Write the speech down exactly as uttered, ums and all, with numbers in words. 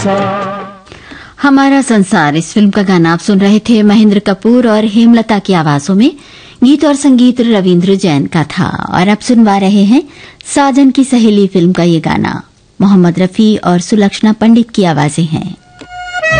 संसार। हमारा संसार, इस फिल्म का गाना आप सुन रहे थे महेंद्र कपूर और हेमलता की आवाजों में। गीत और संगीत रविंद्र जैन का था। और अब सुनवा रहे हैं साजन की सहेली फिल्म का ये गाना। मोहम्मद रफी और सुलक्षणा पंडित की आवाजें हैं।